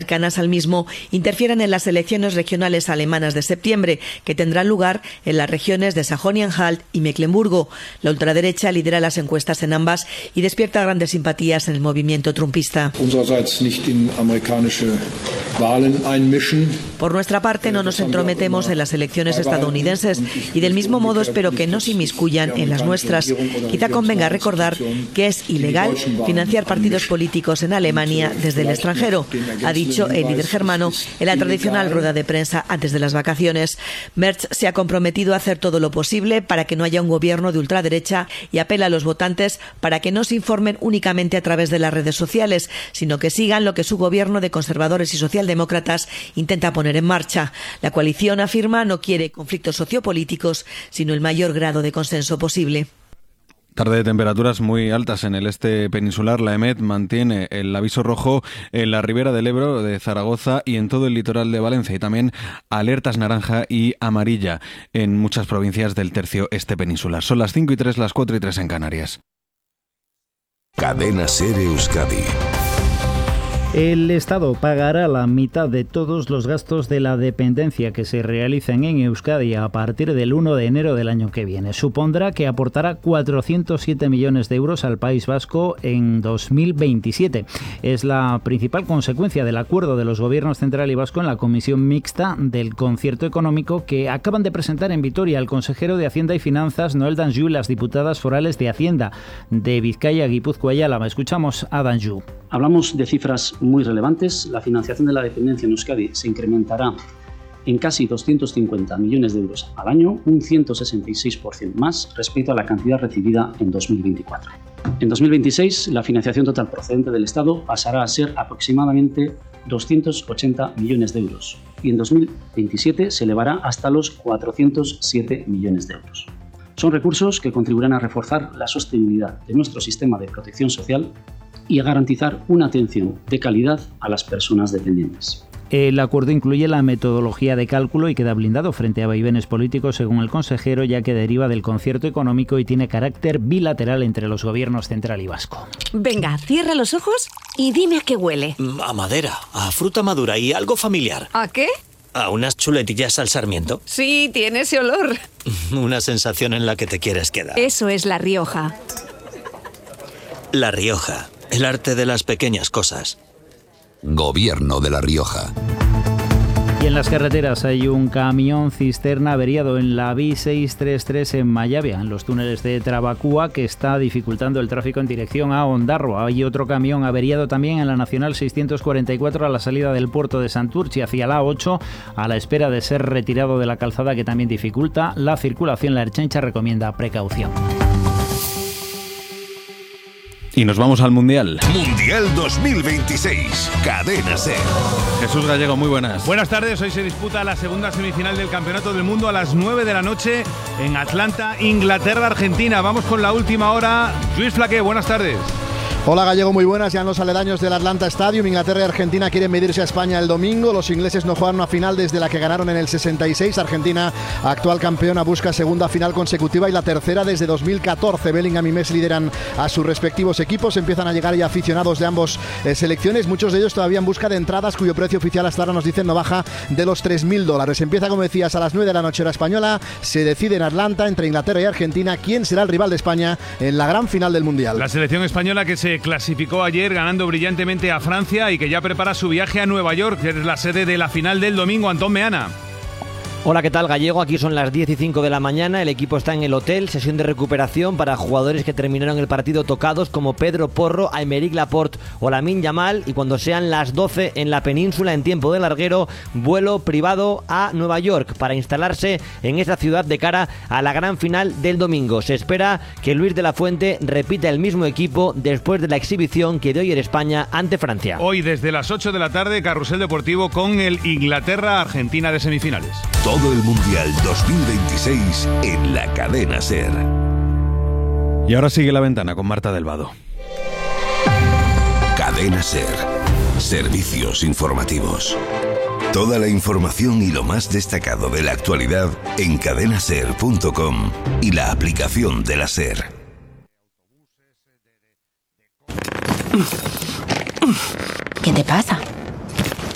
cercanas al mismo interfieren en las elecciones regionales alemanas de septiembre, que tendrán lugar en las regiones de Sajonia-Anhalt y Mecklemburgo. La ultraderecha lidera las encuestas en ambas y despierta grandes simpatías en el movimiento trumpista. Por nuestra parte, no nos entrometemos en las elecciones estadounidenses y del mismo modo espero que no se inmiscuyan en las nuestras. Quizá convenga recordar que es ilegal financiar partidos políticos en Alemania desde el extranjero, ha dicho el líder germano en la tradicional rueda de prensa antes de las vacaciones. Merz se ha comprometido a hacer todo lo posible para que no haya un gobierno de ultraderecha y apela a los votantes para que no se informen únicamente a través de las redes sociales, sino que sigan lo que su gobierno de conservadores y socialdemócratas intenta poner en marcha. La coalición, afirma, no quiere conflictos sociopolíticos, sino el mayor grado de consenso posible. Tarde de temperaturas muy altas en el este peninsular. La EMET mantiene el aviso rojo en la ribera del Ebro de Zaragoza y en todo el litoral de Valencia, y también alertas naranja y amarilla en muchas provincias del tercio este peninsular. Son las 5:03, las 4:03 en Canarias. Cadena SER Euskadi. El Estado pagará la mitad de todos los gastos de la dependencia que se realicen en Euskadi a partir del 1 de enero del año que viene. Supondrá que aportará 407 millones de euros al País Vasco en 2027. Es la principal consecuencia del acuerdo de los gobiernos central y vasco en la Comisión Mixta del Concierto Económico que acaban de presentar en Vitoria el consejero de Hacienda y Finanzas, Noel Danjou, y las diputadas forales de Hacienda de Vizcaya, Guipúzcoa y Álava. Escuchamos a Danjou. Hablamos de cifras muy relevantes. La financiación de la dependencia en Euskadi se incrementará en casi 250 millones de euros al año, un 166% más respecto a la cantidad recibida en 2024. En 2026, la financiación total procedente del Estado pasará a ser aproximadamente 280 millones de euros y en 2027 se elevará hasta los 407 millones de euros. Son recursos que contribuirán a reforzar la sostenibilidad de nuestro sistema de protección social y a garantizar una atención de calidad a las personas dependientes. El acuerdo incluye la metodología de cálculo y queda blindado frente a vaivenes políticos, según el consejero, ya que deriva del concierto económico y tiene carácter bilateral entre los gobiernos central y vasco. Venga, cierra los ojos y dime a qué huele. A madera, a fruta madura y algo familiar. ¿A qué? ¿A unas chuletillas al sarmiento? Sí, tiene ese olor. Una sensación en la que te quieres quedar. Eso es La Rioja. La Rioja, el arte de las pequeñas cosas. Gobierno de La Rioja. Y en las carreteras hay un camión cisterna averiado en la B633 en Mayavia, en los túneles de Trabacúa, que está dificultando el tráfico en dirección a Ondarroa. Hay otro camión averiado también en la Nacional 644 a la salida del puerto de Santurtzi hacia la A8, a la espera de ser retirado de la calzada, que también dificulta la circulación. La Ertzaintza recomienda precaución. Y nos vamos al Mundial. Mundial 2026. Cadena SER. Jesús Gallego, muy buenas. Buenas tardes. Hoy se disputa la segunda semifinal del Campeonato del Mundo a las 9 de la noche en Atlanta, Inglaterra, Argentina. Vamos con la última hora. Luis Flaqué, buenas tardes. Hola Gallego, muy buenas. Ya en los aledaños del Atlanta Stadium, Inglaterra y Argentina quieren medirse a España el domingo. Los ingleses no juegan una final desde la que ganaron en el 66. Argentina, actual campeona, busca segunda final consecutiva y la tercera desde 2014. Bellingham y Messi lideran a sus respectivos equipos. Empiezan a llegar ya aficionados de ambos selecciones, muchos de ellos todavía en busca de entradas cuyo precio oficial hasta ahora, nos dicen, no baja de los $3.000. Empieza, como decías, a las 9 de la noche hora española. Se decide en Atlanta, entre Inglaterra y Argentina, quién será el rival de España en la gran final del Mundial. La selección española que se clasificó ayer ganando brillantemente a Francia y que ya prepara su viaje a Nueva York, que es la sede de la final del domingo. Antón Meana. Hola, ¿qué tal, Gallego? Aquí son las 10:05 de la mañana, el equipo está en el hotel, sesión de recuperación para jugadores que terminaron el partido tocados como Pedro Porro, Aymeric Laporte o Lamine Yamal, y cuando sean las 12 en la península en tiempo de larguero, vuelo privado a Nueva York para instalarse en esa ciudad de cara a la gran final del domingo. Se espera que Luis de la Fuente repita el mismo equipo después de la exhibición que dio ayer España ante Francia. Hoy desde las 8 de la tarde, carrusel deportivo con el Inglaterra-Argentina de semifinales. Todo el Mundial 2026 en la Cadena SER. Y ahora sigue La Ventana con Marta del Vado. Cadena SER. Servicios informativos. Toda la información y lo más destacado de la actualidad en cadenaser.com y la aplicación de la SER. ¿Qué te pasa?